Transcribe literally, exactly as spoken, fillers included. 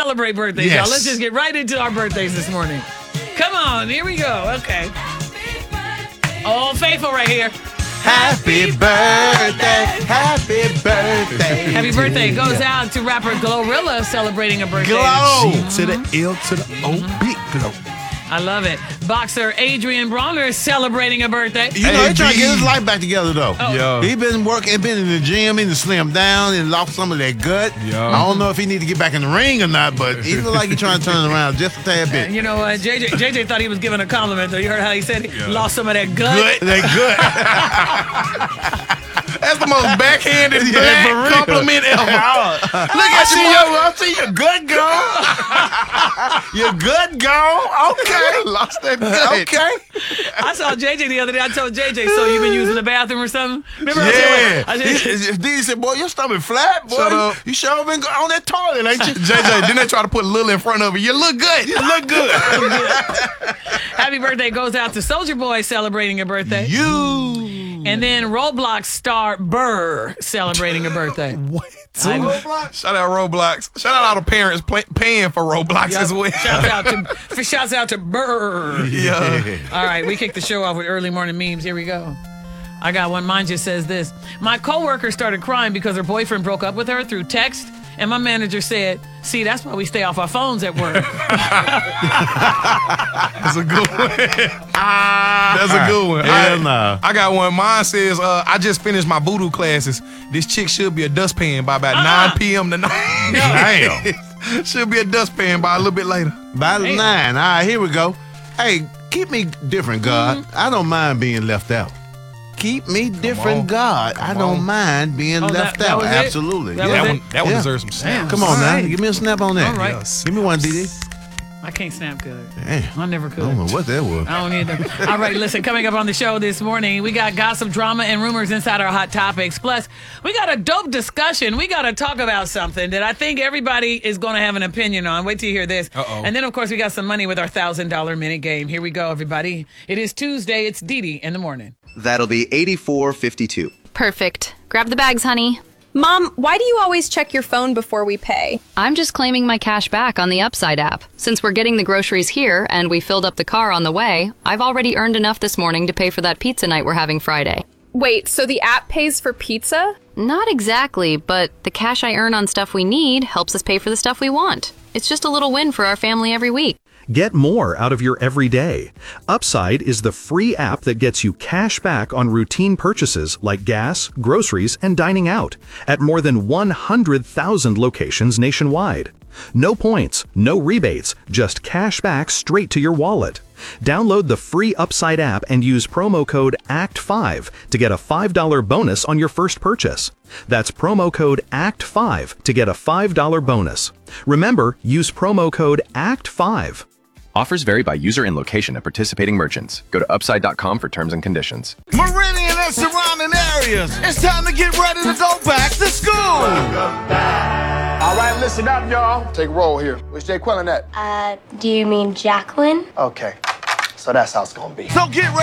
celebrate birthdays, Yes. y'all. Let's just get right into our birthdays this morning. Come on, here we go. Okay. Old Faithful right here. Happy birthday, happy birthday. Happy birthday goes out to rapper Glorilla celebrating a birthday. Glow. G to the L to the O, big glow. I love it. Boxer Adrian Bronner is celebrating a birthday. You know, he trying to get his life back together, though. Oh. Yo. He been working, been in the gym, he done slimmed down and lost some of that gut. Yo. I don't know if he need to get back in the ring or not, but he look like he trying to turn it around just a tad bit. You know what? J J, J J thought he was giving a compliment, though. You heard how he said he lost some of that gut? Good, that good. That's the most backhanded Yeah, black for real. compliment ever. Look at you, yo. I see your gut gone. Your gut gone. Okay. Lost that gut. Okay. I saw J J the other day. I told J J, so you been using the bathroom or something? Remember I Yeah. said, I said, D said, boy, your stomach flat, boy. Shut up. You sure been on that toilet, ain't you? J J, didn't they try to put Lil in front of you? You look good. You look good. happy birthday goes out to Soulja Boy celebrating a birthday. You. And then Roblox star Burr celebrating a birthday. What? I know. Shout out Roblox. Shout out all the parents play, paying for Roblox Yup. as well. Shouts out to for shouts out to Burr. Yeah. All right, we kick the show off with early morning memes. Here we go. I got one. Mine just says this. My coworker started crying because her boyfriend broke up with her through text, and my manager said, "See, that's why we stay off our phones at work." That's a good one. That's a good one. Hell I, no. I got one. Mine says, uh, I just finished my voodoo classes. This chick should be a dustpan by about Uh-uh. nine p.m. tonight. Damn. Should be a dustpan by a little bit later. By the Damn. nine. All right, here we go. Hey, keep me different, God. Mm-hmm. I don't mind being left out. Keep me different, on. God. I don't on. mind being Oh, that- left that out. was it? Absolutely. That yeah. That was one, it? that one Yeah. deserves some snaps. Come on All now. right. Give me a snap on that. All right. Yes. Give me one, D D. I can't snap good. Damn. I never could. I don't know what that was. I don't either. All right, listen, coming up on the show this morning, we got gossip, drama, and rumors inside our hot topics. Plus, we got a dope discussion. We got to talk about something that I think everybody is going to have an opinion on. Wait till you hear this. Uh-oh. And then, of course, we got some money with our one thousand dollars minute game. Here we go, everybody. It is Tuesday. It's Dee Dee in the morning. That'll be eighty-four fifty-two. Perfect. Grab the bags, honey. Mom, why do you always check your phone before we pay? I'm just claiming my cash back on the Upside app. Since we're getting the groceries here and we filled up the car on the way, I've already earned enough this morning to pay for that pizza night we're having Friday. Wait, so the app pays for pizza? Not exactly, but the cash I earn on stuff we need helps us pay for the stuff we want. It's just a little win for our family every week. Get more out of your everyday. Upside is the free app that gets you cash back on routine purchases like gas, groceries, and dining out at more than one hundred thousand locations nationwide. No points, no rebates, just cash back straight to your wallet. Download the free Upside app and use promo code A C T five to get a five dollar bonus on your first purchase. That's promo code A C T five to get a five dollar bonus. Remember, use promo code A C T five. Offers vary by user and location at participating merchants. Go to upside dot com for terms and conditions. Meridian and surrounding areas. It's time to get ready to go back to school. All right, listen up, y'all. Take a roll here. Where's Jay Quillen at? Uh, do you mean Jacqueline? Okay, so that's how it's gonna be. So get ready